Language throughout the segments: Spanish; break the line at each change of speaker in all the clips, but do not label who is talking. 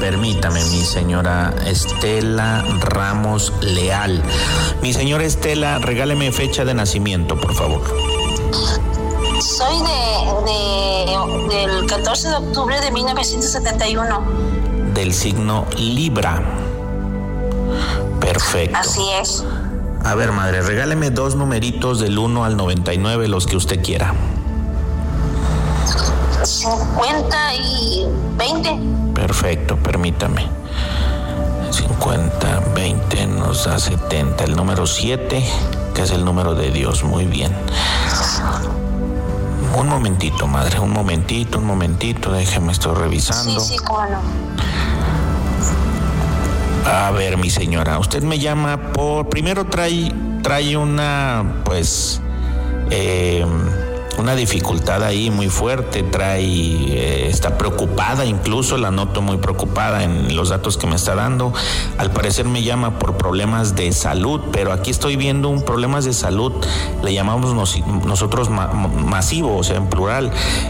Permítame, mi señora Estela Ramos Leal. Mi señora Estela, regáleme fecha de nacimiento, por favor.
Soy del 14 de octubre de 1971.
Del signo Libra. Perfecto.
Así es.
A ver, madre, regáleme 2 numeritos del 1 al 99, los que usted quiera.
50 y 20.
Perfecto, permítame. 50, 20 nos da 70. El número 7, que es el número de Dios. Muy bien. Un momentito, madre, un momentito, déjeme, estoy revisando.
Sí, cómo no.
A ver, mi señora, usted me llama por... Primero trae una, pues, una dificultad ahí muy fuerte, está preocupada, incluso la noto muy preocupada en los datos que me está dando. Al parecer me llama por problemas de salud, pero aquí estoy viendo un problemas de salud, le llamamos nosotros masivo, o sea, en plural,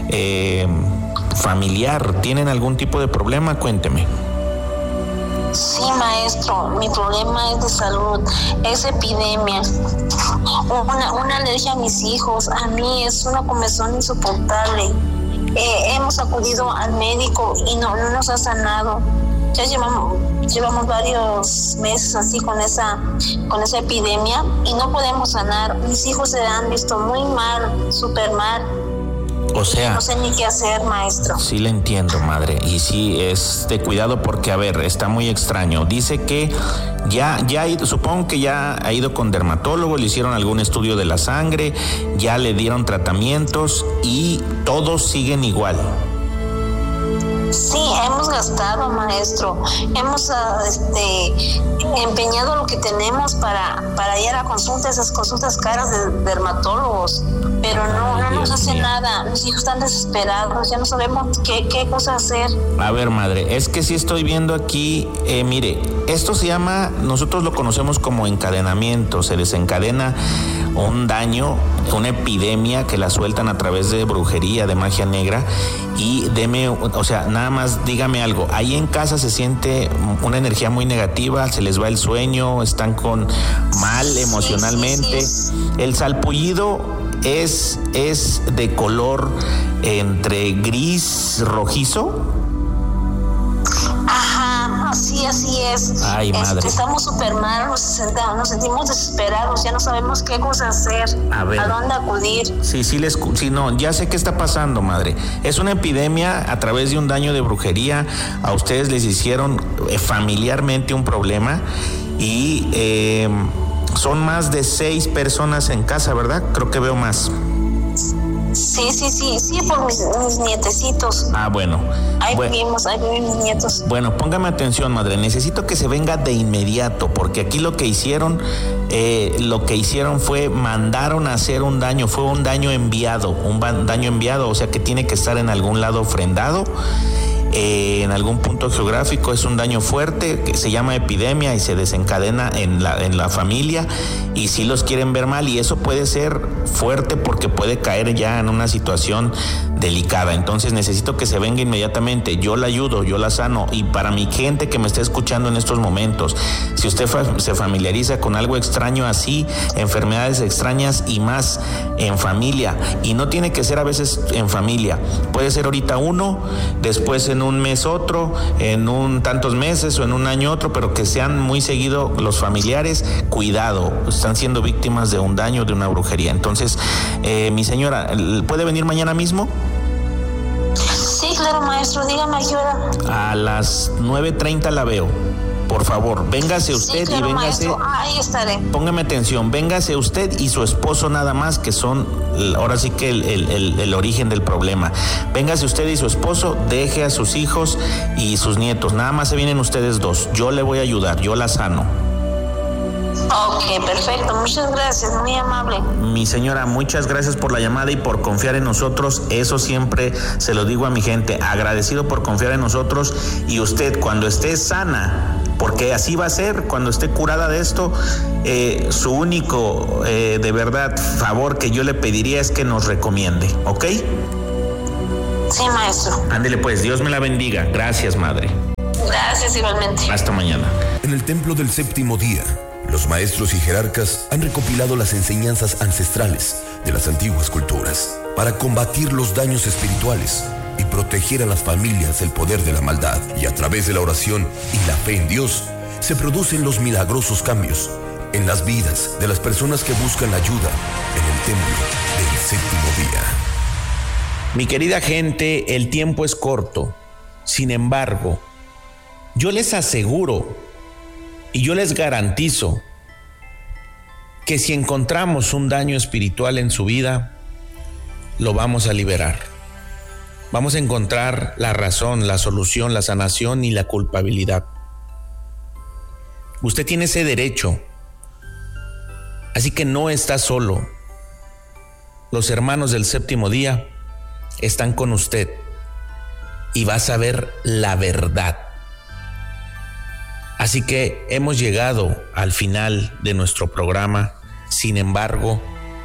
familiar. ¿Tienen algún tipo de problema? Cuénteme.
Sí, maestro, mi problema es de salud, es epidemia. Una alergia a mis hijos, a mí es una comezón insoportable. Hemos acudido al médico y no nos ha sanado. Ya llevamos varios meses así con esa epidemia y no podemos sanar. Mis hijos se han visto muy mal, súper mal.
O sea,
no sé ni qué hacer, maestro.
Sí le entiendo, madre, y sí es de cuidado porque, a ver, está muy extraño. Dice que supongo que ya ha ido con dermatólogo, le hicieron algún estudio de la sangre, ya le dieron tratamientos y todos siguen igual.
Sí, hemos gastado, maestro. Hemos empeñado lo que tenemos para ir a esas consultas caras de dermatólogos, pero no nos hace nada. Los hijos están desesperados, ya no sabemos qué cosa hacer.
A ver, madre, es que sí estoy viendo aquí, mire, esto se llama, nosotros lo conocemos como encadenamiento, se desencadena un daño, una epidemia que la sueltan a través de brujería, de magia negra. Y nada más dígame algo, ahí en casa se siente una energía muy negativa, se les va el sueño, están mal emocionalmente. Sí. El salpullido es de color entre gris rojizo.
Ajá, así es.
Ay, madre.
Estamos súper mal, nos sentimos desesperados, ya no sabemos qué cosa hacer, a dónde acudir.
Sí, ya sé qué está pasando, madre. Es una epidemia a través de un daño de brujería. A ustedes les hicieron familiarmente un problema y son más de 6 personas en casa, ¿verdad? Creo que veo más.
Sí, por mis nietecitos.
Ah, bueno.
Ahí vivimos mis nietos.
Bueno, póngame atención, madre. Necesito que se venga de inmediato, porque aquí lo que hicieron fue mandaron a hacer un daño, fue un daño enviado, o sea que tiene que estar en algún lado ofrendado. En algún punto geográfico, es un daño fuerte que se llama epidemia y se desencadena en la familia, y si los quieren ver mal, y eso puede ser fuerte porque puede caer ya en una situación delicada. Entonces necesito que se venga inmediatamente. Yo la ayudo, yo la sano. Y para mi gente que me está escuchando en estos momentos, si usted se familiariza con algo extraño así, enfermedades extrañas y más en familia, y no tiene que ser a veces en familia, puede ser ahorita uno, después en un mes otro, en tantos meses o en un año otro, pero que sean muy seguido los familiares, cuidado, están siendo víctimas de un daño, de una brujería. Entonces, mi señora, ¿puede venir mañana mismo?
Sí, claro, maestro, dígame a qué hora.
A las 9:30 la veo. Por favor, véngase usted, sí, claro, y véngase.
Maestro. Ahí estaré.
Póngame atención, véngase usted y su esposo nada más, que son ahora sí que el origen del problema. Véngase usted y su esposo, deje a sus hijos y sus nietos. Nada más se vienen ustedes 2. Yo le voy a ayudar, yo la sano.
Ok, perfecto. Muchas gracias, muy amable.
Mi señora, muchas gracias por la llamada y por confiar en nosotros. Eso siempre se lo digo a mi gente. Agradecido por confiar en nosotros. Y usted, cuando esté sana, porque así va a ser, cuando esté curada de esto, su único, de verdad, favor que yo le pediría es que nos recomiende, ¿ok?
Sí, maestro.
Ándele pues, Dios me la bendiga. Gracias, madre.
Gracias, igualmente.
Hasta mañana.
En el templo del séptimo día, los maestros y jerarcas han recopilado las enseñanzas ancestrales de las antiguas culturas para combatir los daños espirituales y proteger a las familias del poder de la maldad. Y a través de la oración y la fe en Dios, se producen los milagrosos cambios en las vidas de las personas que buscan ayuda en el templo del séptimo día.
Mi querida gente, el tiempo es corto. Sin embargo, yo les aseguro y yo les garantizo que si encontramos un daño espiritual en su vida, lo vamos a liberar. Vamos a encontrar la razón, la solución, la sanación y la culpabilidad. Usted tiene ese derecho, así que no está solo. Los hermanos del séptimo día están con usted y va a saber la verdad. Así que hemos llegado al final de nuestro programa. Sin embargo,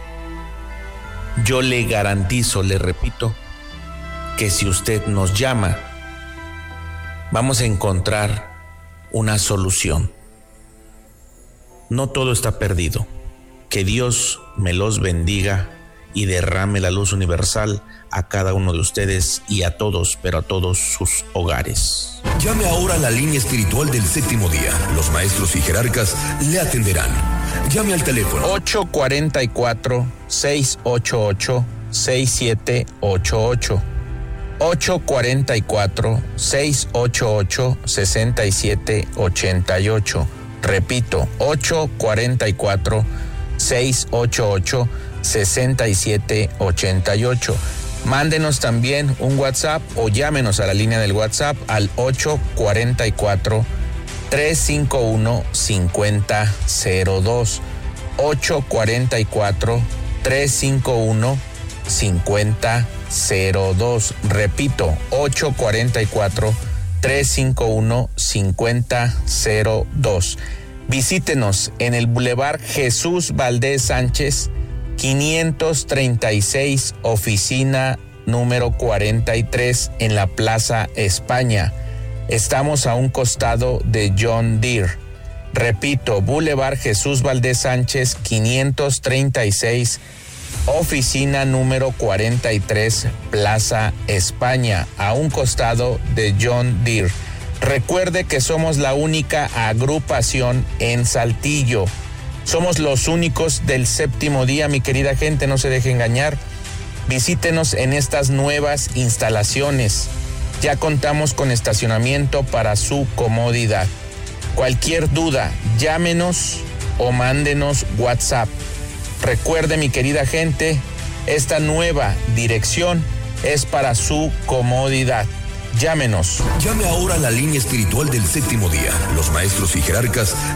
yo le garantizo, le repito, que si usted nos llama, vamos a encontrar una solución. No todo está perdido. Que Dios me los bendiga y derrame la luz universal a cada uno de ustedes y a todos, pero a todos sus hogares.
Llame ahora a la línea espiritual del séptimo día. Los maestros y jerarcas le atenderán. Llame al teléfono
844-688-6788. 844-688-6788. Repito, 844-688-6788. Mándenos también un WhatsApp o llámenos a la línea del WhatsApp al 844-351-5002. 844-351-5002. Repito, 844-351-5002. Visítenos en el Boulevard Jesús Valdés Sánchez, 536, oficina número 43 en la Plaza España. Estamos a un costado de John Deere. Repito, Boulevard Jesús Valdés Sánchez, 536, oficina número 43, Plaza España, a un costado de John Deere. Recuerde que somos la única agrupación en Saltillo. Somos los únicos del séptimo día, mi querida gente, no se deje engañar. Visítenos en estas nuevas instalaciones. Ya contamos con estacionamiento para su comodidad. Cualquier duda, llámenos o mándenos WhatsApp. Recuerde, mi querida gente, esta nueva dirección es para su comodidad. Llámenos.
Llame ahora a la línea espiritual del séptimo día. Los maestros y jerarcas